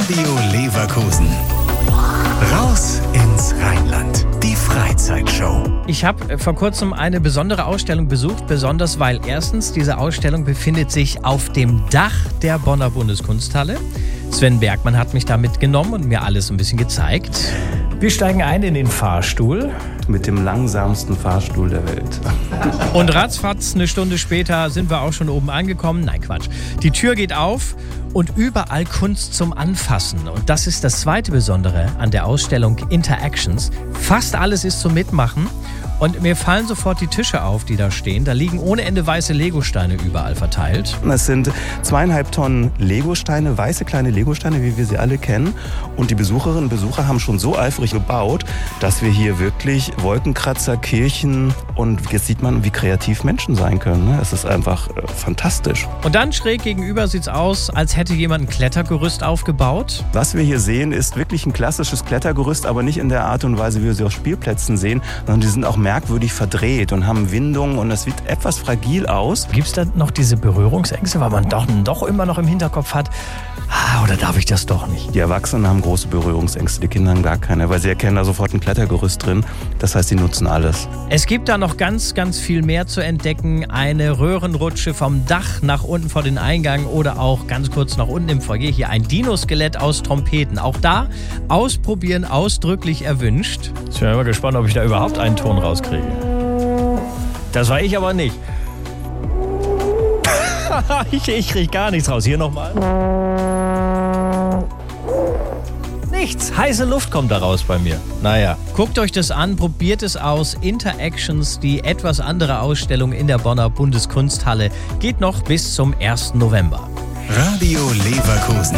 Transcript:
Radio Leverkusen. Raus ins Rheinland. Die Freizeitshow. Ich habe vor kurzem eine besondere Ausstellung besucht, besonders weil erstens diese Ausstellung befindet sich auf dem Dach der Bonner Bundeskunsthalle. Sven Bergmann hat mich da mitgenommen und mir alles ein bisschen gezeigt. Wir steigen ein in den Fahrstuhl. Mit dem langsamsten Fahrstuhl der Welt. Und ratzfatz, eine Stunde später sind wir auch schon oben angekommen. Nein, Quatsch. Die Tür geht auf und überall Kunst zum Anfassen. Und das ist das zweite Besondere an der Ausstellung Interactions. Fast alles ist zum Mitmachen. Und mir fallen sofort die Tische auf, die da stehen. Da liegen ohne Ende weiße Legosteine überall verteilt. Es sind 2,5 Tonnen Legosteine, weiße kleine Legosteine, wie wir sie alle kennen. Und die Besucherinnen und Besucher haben schon so eifrig gebaut, dass wir hier wirklich Wolkenkratzer, Kirchen und jetzt sieht man, wie kreativ Menschen sein können. Es ist einfach fantastisch. Und dann schräg gegenüber sieht's aus, als hätte jemand ein Klettergerüst aufgebaut. Was wir hier sehen, ist wirklich ein klassisches Klettergerüst, aber nicht in der Art und Weise, wie wir sie auf Spielplätzen sehen, sondern die sind auch merkwürdig verdreht und haben Windungen und es sieht etwas fragil aus. Gibt es da noch diese Berührungsängste, weil man doch immer noch im Hinterkopf hat, oder darf ich das doch nicht? Die Erwachsenen haben große Berührungsängste, die Kinder haben gar keine, weil sie erkennen da sofort ein Klettergerüst drin. Das heißt, sie nutzen alles. Es gibt da noch ganz, ganz viel mehr zu entdecken. Eine Röhrenrutsche vom Dach nach unten vor den Eingang oder auch ganz kurz nach unten im Foyer. Hier ein Dino-Skelett aus Trompeten. Auch da ausprobieren ausdrücklich erwünscht. Ich bin mal gespannt, ob ich da überhaupt einen Ton rauskriege. Das war ich aber nicht. Ich kriege gar nichts raus. Hier nochmal. Nichts. Heiße Luft kommt da raus bei mir. Naja, guckt euch das an, probiert es aus. Interactions, die etwas andere Ausstellung in der Bonner Bundeskunsthalle, geht noch bis zum 1. November. Radio Leverkusen.